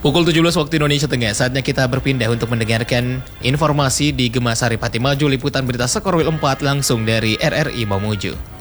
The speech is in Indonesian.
Pukul 17 waktu Indonesia Tengah, saatnya kita berpindah untuk mendengarkan informasi di Gemasari Pati Maju, liputan berita Sekorwil 4 langsung dari RRI Mamuju.